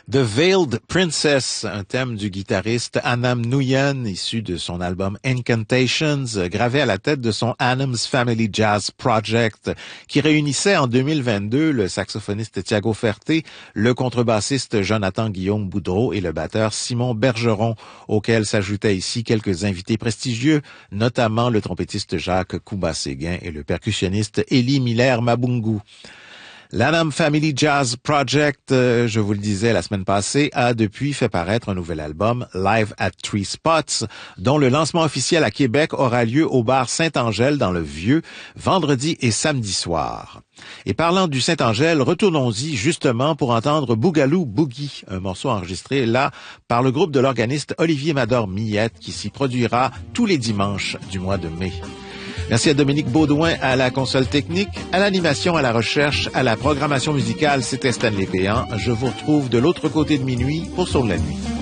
The Veiled Princess, un thème du guitariste Anam Nguyen, issu de son album Incantations, gravé à la tête de son Adam's Family Jazz Project, qui réunissait en 2022 le saxophoniste Thiago Ferté, le contrebassiste Jonathan Guillaume Boudreau et le batteur Simon Bergeron, auquel s'ajoutaient ici quelques invités prestigieux, notamment le trompettiste Jacques Kouba-Séguin et le percussionniste Élie Miller-Mabungu. L'Adam Family Jazz Project, je vous le disais la semaine passée, a depuis fait paraître un nouvel album, Live at Three Spots, dont le lancement officiel à Québec aura lieu au bar Saint-Angèle dans le Vieux, vendredi et samedi soir. Et parlant du Saint-Angèle, retournons-y justement pour entendre Boogaloo Boogie, un morceau enregistré là par le groupe de l'organiste Olivier Mador-Millette qui s'y produira tous les dimanches du mois de mai. Merci à Dominique Baudouin à la console technique, à l'animation, à la recherche, à la programmation musicale. C'était Stanley Péan. Je vous retrouve de l'autre côté de minuit pour Sur la nuit.